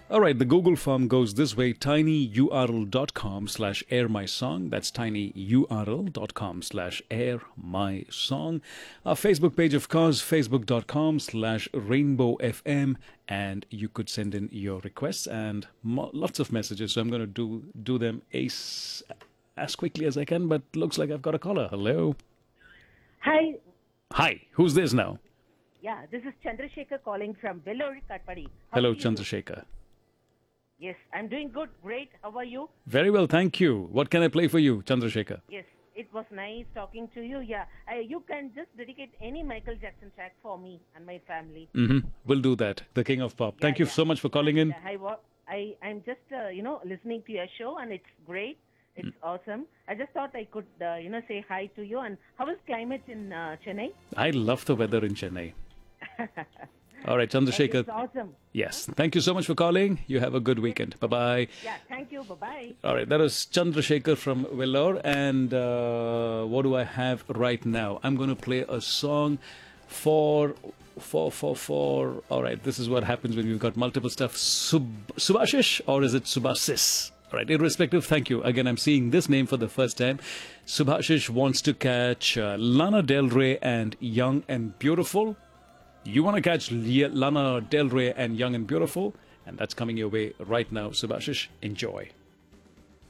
All right, the Google form goes this way: tinyurl.com/airmysong. That's tinyurl.com/airmysong. Our Facebook page, of course, facebook.com/rainbowfm. And you could send in your requests and lots of messages. So I'm going to do them as quickly as I can. But looks like I've got a caller. Hello. Hi. Hi. Who's this now? Yeah, this is Chandrasekhar calling from Vellore, Katpadi. Hello, Chandrasekhar. Yes, I'm doing good. Great. How are you? Very well, thank you. What can I play for you, Chandrasekhar? Yes, it was nice talking to you. Yeah, you can just dedicate any Michael Jackson track for me and my family. We'll do that. The King of Pop. Thank you so much for calling in. I'm just, listening to your show, and it's great. It's awesome. I just thought I could, say hi to you. And how is climate in Chennai? I love the weather in Chennai. All right, Chandrasekhar. It's awesome. Yes. Thank you so much for calling. You have a good weekend. Bye-bye. Yeah, thank you. Bye-bye. All right, that was Chandrasekhar from Vellore. And what do I have right now? I'm going to play a song for... All right, this is what happens when you've got multiple stuff. Subhashish, or is it Subhasis? All right, irrespective, thank you. Again, I'm seeing this name for the first time. Subhashish wants to catch Lana Del Rey and Young and Beautiful. You want to catch Lana Del Rey and Young and Beautiful? And that's coming your way right now, Subhashish. Enjoy.